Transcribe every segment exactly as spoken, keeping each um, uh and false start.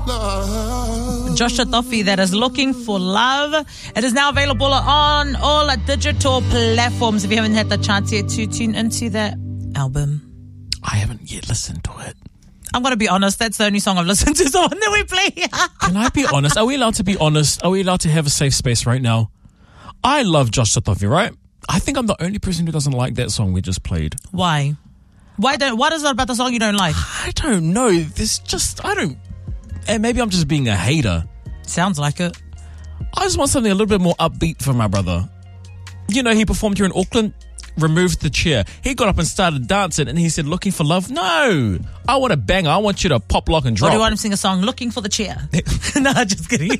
Joshua Toffee, that is Looking for Love. It is now available on all digital platforms. If you haven't had the chance yet to tune into that album, I haven't yet listened to it. I'm going to be honest, that's the only song I've listened to, so when we play. Can I be honest? Are we allowed to be honest? Are we allowed to have a safe space right now? I love Joshua Toffee, right? I think I'm the only person who doesn't like that song we just played. Why? Why don't? What is it about the song you don't like? I don't know. There's just, I don't, and maybe I'm just being a hater. Sounds like it. I just want something a little bit more upbeat for my brother. You know, he performed here in Auckland, removed the chair. He got up and started dancing and he said, looking for love? No. I want a banger. I want you to pop, lock and drop. Or do you want him to sing a song, Looking for the Chair? No, just kidding.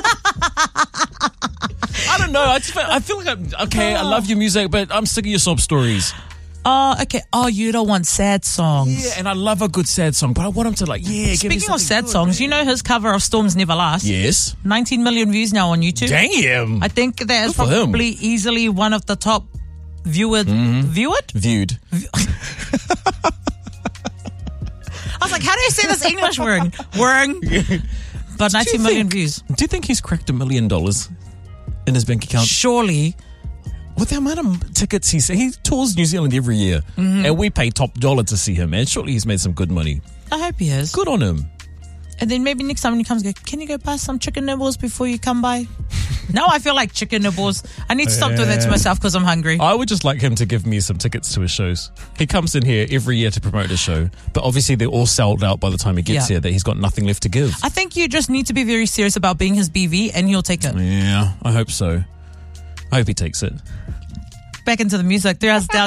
I don't know. I, just feel, I feel like, I'm, okay, I love your music, but I'm sick of your sob stories. Oh, okay. Oh, you don't want sad songs. Yeah, and I love a good sad song, but I want him to like, yeah, give me Speaking of sad good, songs, man. you know his cover of Storms Never Last? Yes. nineteen million views now on YouTube. Damn. I think that is Good for him. probably easily one of the top viewed. Mm-hmm. Viewed? Viewed. I was like, how do you say this English word? Word. But nineteen million think, views. Do you think he's cracked a million dollars in his bank account? Surely. With the amount of tickets he he tours New Zealand every year, Mm-hmm. and we pay top dollar to see him, man. Surely he's made some good money. I hope he is. Good on him. And then maybe next time when he comes, go, can you go buy some chicken nibbles before you come by? Now I feel like chicken nibbles. I need to stop doing that to myself because I'm hungry. I would just like him to give me some tickets to his shows. He comes in here every year to promote his show, but obviously they're all sold out by the time he gets Yeah. here, that he's got nothing left to give. I think you just need to be very serious about being his B V and he'll take it. Yeah, I hope so. I hope he takes it. Back into the music. Three hours down.